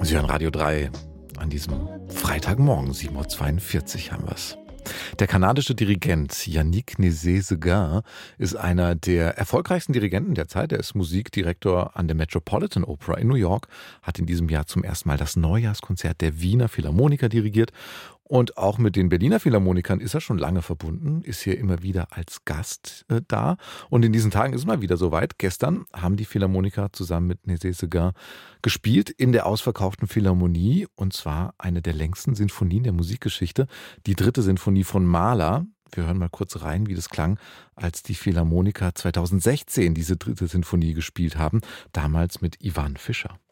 Sie hören Radio 3 an diesem Freitagmorgen, 7:42 Uhr haben wir es. Der kanadische Dirigent Yannick Nézet-Séguin ist einer der erfolgreichsten Dirigenten der Zeit. Er ist Musikdirektor an der Metropolitan Opera in New York, hat in diesem Jahr zum ersten Mal das Neujahrskonzert der Wiener Philharmoniker dirigiert. Und auch mit den Berliner Philharmonikern ist er schon lange verbunden, ist hier immer wieder als Gast da. Und in diesen Tagen ist es mal wieder soweit. Gestern haben die Philharmoniker zusammen mit Nézet-Séguin gespielt in der ausverkauften Philharmonie. Und zwar eine der längsten Sinfonien der Musikgeschichte, die 3. Sinfonie von Mahler. Wir hören mal kurz rein, wie das klang, als die Philharmoniker 2016 diese 3. Sinfonie gespielt haben. Damals mit Ivan Fischer.